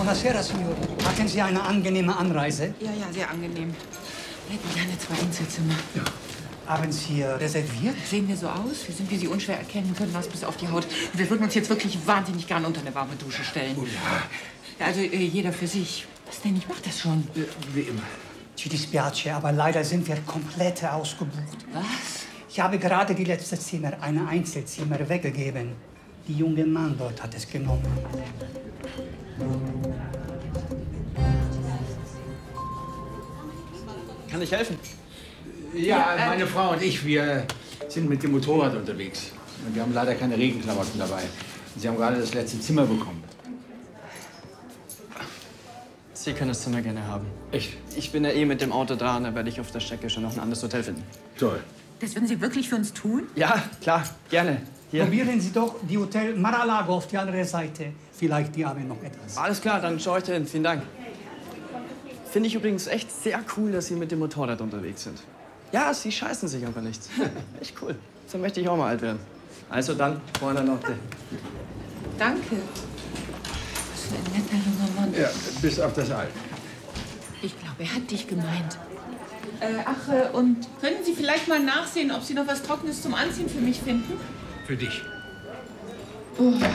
Buonasera, Signore. Hatten Sie eine angenehme Anreise? Ja, sehr angenehm. Wir hätten gerne 2 Einzelzimmer. Ja. Haben Sie reserviert? Sehen wir so aus? Wir sind, wie Sie unschwer erkennen können, nass bis auf die Haut. Und wir würden uns jetzt wirklich wahnsinnig gern unter eine warme Dusche stellen. Oh ja. Ja, also jeder für sich. Was denn? Ich mach das schon. Wie immer. Ci dispiace, aber leider sind wir komplett ausgebucht. Was? Ich habe gerade die letzte Zimmer, ein Einzelzimmer, weggegeben. Die junge Mann dort hat es genommen. Kann ich helfen? Ja, meine Frau und ich, wir sind mit dem Motorrad unterwegs. Und wir haben leider keine Regenklamotten dabei. Sie haben gerade das letzte Zimmer bekommen. Sie können das Zimmer gerne haben. Echt? Ich bin ja eh mit dem Auto da und da werde ich auf der Strecke schon noch ein anderes Hotel finden. Toll. Das würden Sie wirklich für uns tun? Ja, klar, gerne. Hier. Probieren Sie doch die Hotel Mar-a-Lago auf die andere Seite. Vielleicht die haben noch etwas. Alles klar, dann schaue ich dahin. Vielen Dank. Finde ich übrigens echt sehr cool, dass Sie mit dem Motorrad unterwegs sind. Ja, Sie scheißen sich aber nichts. Echt cool. So möchte ich auch mal alt werden. Also dann, buona notte. Danke. Was für ein netter junger Mann. Ja, bis auf das Alter. Ich glaube, er hat dich gemeint. Und können Sie vielleicht mal nachsehen, ob Sie noch was Trockenes zum Anziehen für mich finden? Für dich.